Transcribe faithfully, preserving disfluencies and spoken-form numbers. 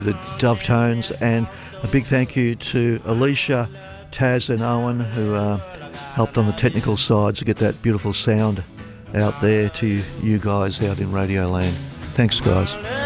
The Dove Tones, and a big thank you to Alicia, Taz and Owen, who uh, helped on the technical side to get that beautiful sound out there to you guys out in Radio Land. Thanks, guys.